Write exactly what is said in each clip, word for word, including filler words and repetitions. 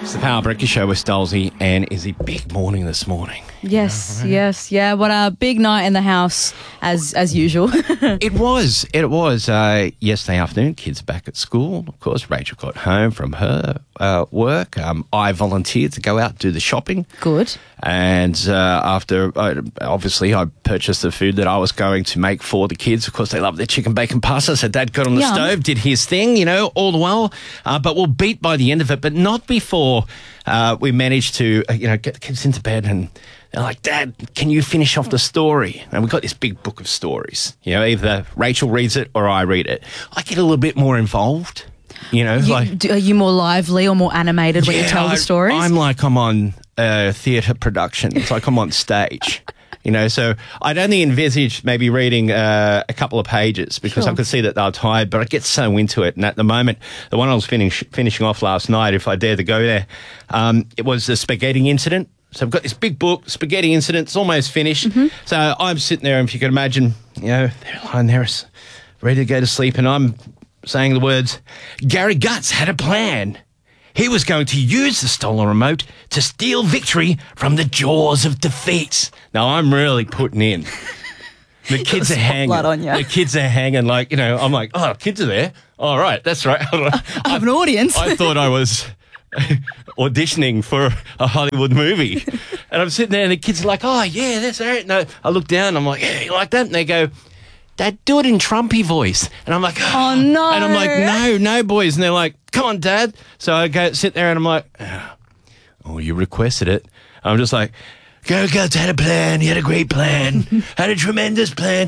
It's the Power Breakfast Show with Stolzy and Izzy. Big morning this morning. Yes, yes, yeah. What a big night in the house, as as usual. It was. It was. Uh, yesterday afternoon, kids back at school. Of course, Rachel got home from her uh, work. Um, I volunteered to go out and do the shopping. Good. And uh, after, uh, obviously, I purchased the food that I was going to make for the kids. Of course, they love their chicken bacon pasta. So Dad got on the Yum. stove, did his thing, you know, all the while. Uh, but we'll beat by the end of it, but not before uh, we managed to, uh, you know, get the kids into bed. And they're like, Dad, can you finish off the story? And we've got this big book of stories. You know, either Rachel reads it or I read it. I get a little bit more involved. You know, You, like, do, are you more lively or more animated when you tell I, the stories? I'm like I'm on uh, theatre production. It's like I'm on stage. You know, so I'd only envisaged maybe reading uh, a couple of pages because Sure. I could see that they were tired, but I get so into it. And at the moment, the one I was finish, finishing off last night, if I dare to go there, um, it was the spaghetti incident. So I've got this big book, Spaghetti Incident. It's almost finished. Mm-hmm. So I'm sitting there, and if you can imagine, you know, they're lying there, ready to go to sleep, and I'm saying the words, Gary Guts had a plan. He was going to use the stolen remote to steal victory from the jaws of defeat. Now, I'm really putting in. The kids are hanging. on ya. The kids are hanging like, you know, I'm like, oh, kids are there. All right, that's right. I have an audience. I thought I was auditioning for a Hollywood movie. And I'm sitting there and the kids are like, oh, yeah, that's all right. No, I look down, I'm like, yeah, you like that? And they go, Dad, do it in Trumpy voice. And I'm like, Oh, no. And I'm like, no, no, boys. And they're like, come on, Dad. So I go sit there and I'm like, oh, you requested it. I'm just like, Gary Guts had a plan. He had a great plan. Had a tremendous plan.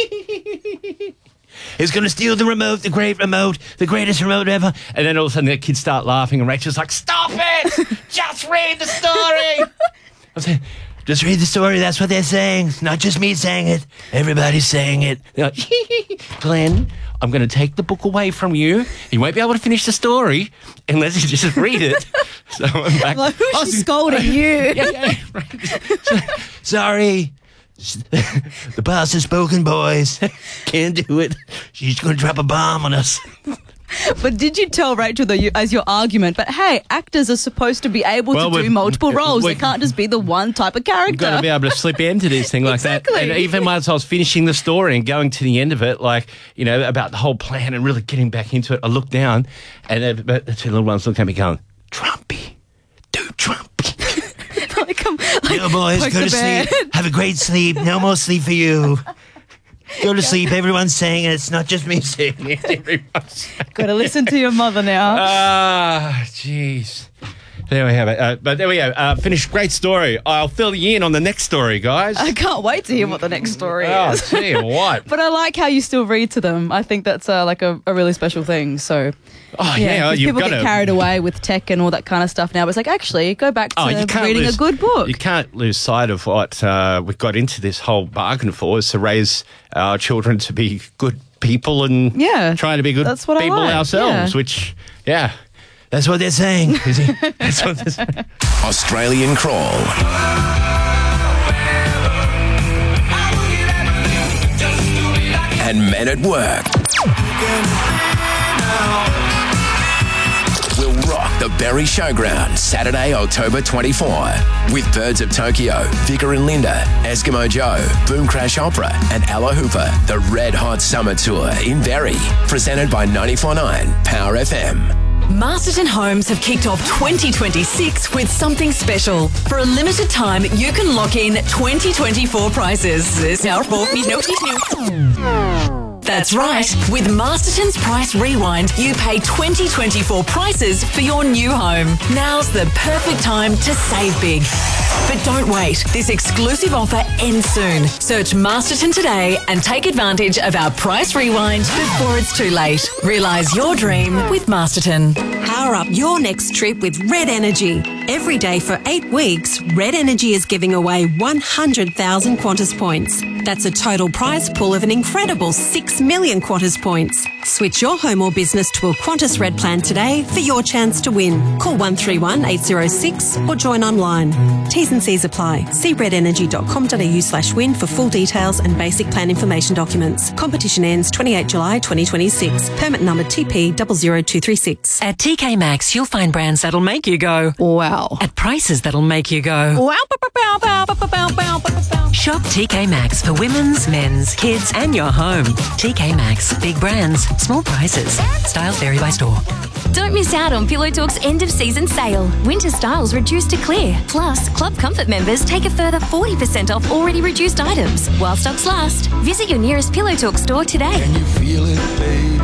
He's going to steal the remote, the great remote, the greatest remote ever. And then all of a sudden the kids start laughing and Rachel's like, stop it. Just read the story. I was saying, just read the story. That's what they're saying. It's not just me saying it. Everybody's saying it. They're like, Glenn, I'm going to take the book away from you. You won't be able to finish the story unless you just read it. So I'm back. Like, who's Oh, she scolding you? Yeah, yeah, right. Sorry. The boss has spoken, boys. Can't do it. She's going to drop a bomb on us. But did you tell Rachel, though, you, as your argument, but hey, actors are supposed to be able Well, to do we've- multiple roles. we- They can't just be the one type of character. You've got to be able to slip into this thing like Exactly. that. And even as I was finishing the story and going to the end of it, like, you know, about the whole plan and really getting back into it, I looked down and the, the two little ones looked at me going, Trumpy, do Trumpy. like, um, like, No, boys, poke go the to bear. sleep. Have a great sleep. No more sleep for you. Go to sleep. Everyone's saying it. It's not just me saying it. Everyone's saying it. Got to listen to your mother now. Ah, jeez. There we have it. Uh, but there we go. Uh, finished. Great story. I'll fill you in on the next story, guys. I can't wait to hear what the next story Oh, is. gee, what? But I like how you still read to them. I think that's uh, like a, a really special thing. So, Oh, yeah, yeah. 'cause you've people got get to. carried away with tech and all that kind of stuff now. But it's like, actually, go back to Oh, you can't reading lose, a good book. You can't lose sight of what uh, we got into this whole bargain for, is to raise our children to be good people and Yeah, trying to be good that's what I people like, ourselves, yeah. which, yeah, that's what they're saying. Izzy. That's what they're saying. Australian Crawl. And Men at Work. We'll rock the Berry Showground Saturday, October twenty-fourth with Birds of Tokyo, Vicar and Linda, Eskimo Joe, Boom Crash Opera and Ella Hooper. The Red Hot Summer Tour in Berry. Presented by ninety-four point nine Power F M. Masterton Homes have kicked off twenty twenty-six with something special. For a limited time, you can lock in twenty twenty-four prices. This now for me notice new. That's right. With Masterton's Price Rewind, you pay twenty twenty-four prices for your new home. Now's the perfect time to save big. But don't wait. This exclusive offer ends soon. Search Masterton today and take advantage of our Price Rewind before it's too late. Realise your dream with Masterton. Power up your next trip with Red Energy. Every day for eight weeks, Red Energy is giving away one hundred thousand Qantas points. That's a total prize pool of an incredible six million Qantas points. Switch your home or business to a Qantas Red plan today for your chance to win. Call one three one eight zero six or join online. T's and C's apply. See red energy dot com dot a u slash win for full details and basic plan information documents. Competition ends twenty-eighth of July twenty twenty-six. Permit number T P zero zero two three six. At T K Maxx, you'll find brands that'll make you go, Wow. at prices that'll make you go. Wow. Bow, bow, bow, bow, bow, bow, bow, bow. Shop T K Maxx for women's, men's, kids and your home. T K Maxx. Big brands, small prices. Styles vary by store. Don't miss out on Pillow Talk's end-of-season sale. Winter styles reduced to clear. Plus, Club Comfort members take a further forty percent off already reduced items. While stocks last, visit your nearest Pillow Talk store today. Can you feel it, baby?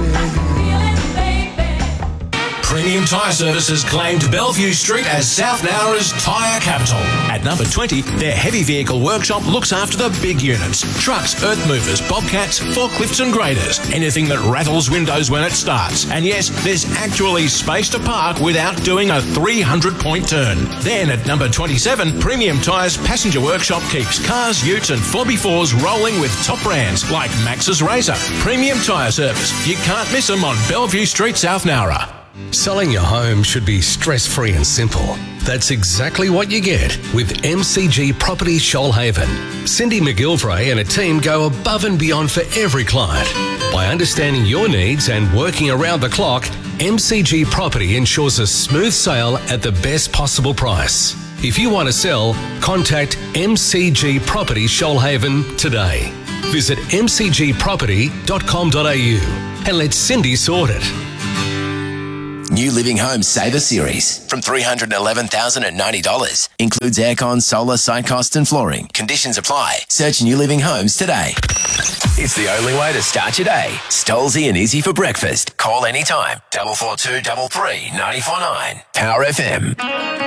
Premium Tyre Services claimed Bellevue Street as South Nowra's tyre capital. At number twenty, their heavy vehicle workshop looks after the big units. Trucks, earth movers, bobcats, forklifts and graders. Anything that rattles windows when it starts. And yes, there's actually space to park without doing a three hundred point turn. Then at number twenty-seven, Premium Tyres Passenger Workshop keeps cars, utes and four by fours rolling with top brands like Max's Razor. Premium Tyre Service. You can't miss them on Bellevue Street, South Nowra. Selling your home should be stress-free and simple. That's exactly what you get with M C G Property Shoalhaven. Cindy McGilvray and a team go above and beyond for every client. By understanding your needs and working around the clock, M C G Property ensures a smooth sale at the best possible price. If you want to sell, contact M C G Property Shoalhaven today. Visit m c g property dot com dot a u and let Cindy sort it. New Living Home Saver Series from three hundred eleven thousand ninety dollars. Includes aircon, solar, site cost and flooring. Conditions apply. Search New Living Homes today. It's the only way to start your day. Stolzy and Easy for breakfast. Call anytime. four four two, three three, nine four nine. Power F M.